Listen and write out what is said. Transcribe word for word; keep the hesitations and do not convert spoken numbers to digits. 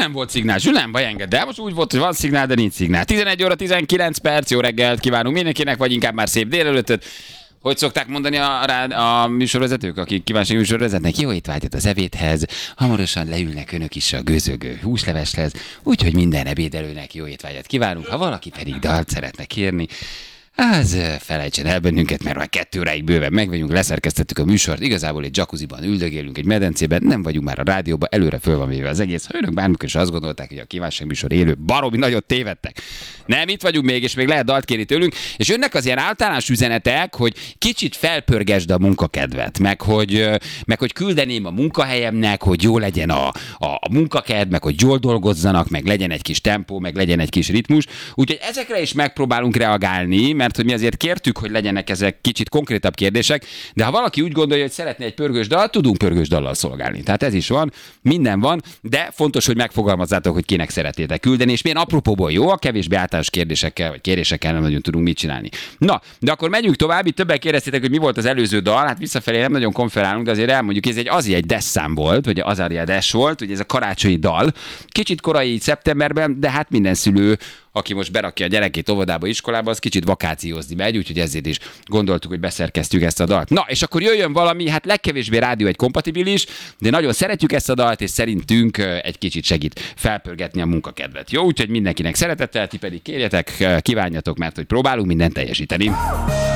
nem volt szignál. Zsül, nem baj, engedd el. Most úgy volt, hogy van szignál, de nincs szignál. tizenegy óra tizenkilenc perc, jó reggelt kívánunk mindenkinek, vagy inkább már szép délelőttöt. Hogy szokták mondani a, a, a műsorvezetők, akik kívánság műsorvezetnek? Jó étvágyat az evédhez, hamarosan leülnek önök is a gőzögő húsleveshez, úgyhogy minden ebédelőnek jó étvágyat kívánunk. Ha valaki pedig dalt szeretne kérni, az felejtsen el bennünket, mert már kettő óráig bőven meg vagyunk, leszerkesztettük a műsort, igazából egy jacuzziban üldögélünk, egy medencében, nem vagyunk már a rádióban, előre föl van véve az egész. Ha önök bármikor is azt gondolták, hogy a kívánság műsor élő, baromi nagyot tévedtek. Nem, itt vagyunk még, és még lehet dalt kérni tőlünk, és jönnek az ilyen általános üzenetek, hogy kicsit felpörgesd a munkakedvet, meg hogy, meg hogy küldeném a munkahelyemnek, hogy jó legyen a, a, a munkakedv, meg hogy jól dolgozzanak, meg legyen egy kis tempó, meg legyen egy kis ritmus. Úgyhogy ezekre is megpróbálunk reagálni, mert hogy mi azért kértük, hogy legyenek ezek kicsit konkrétabb kérdések, de ha valaki úgy gondolja, hogy szeretne egy pörgős dal, tudunk pörgős dallal szolgálni. Tehát ez is van, minden van, de fontos, hogy megfogalmazzátok, hogy kinek szeretnétek küldeni, és milyen apropóból jó, a kevésbé általános kérdésekkel, vagy kérésekkel nem nagyon tudunk mit csinálni. Na, de akkor megyünk tovább, itt többen kérdeztétek, hogy mi volt az előző dal, hát visszafelé nem nagyon konferálunk, de azért elmondjuk, hogy ez egy Azi egy Dess szám volt, vagy Azaria Dess volt, ugye ez a karácsonyi dal. Kicsit korai szeptemberben, de hát minden szülő, aki most berakja a gyerekét óvodába, iskolába, az kicsit vakációzni megy, úgyhogy ezért is gondoltuk, hogy beszerkeztjük ezt a dalt. Na, és akkor jöjjön valami, hát legkevésbé rádió egy kompatibilis, de nagyon szeretjük ezt a dalt, és szerintünk egy kicsit segít felpörgetni a munkakedvet. Jó, úgyhogy mindenkinek szeretettel, ti pedig kérjetek, kívánjatok, mert hogy próbálunk mindent teljesíteni.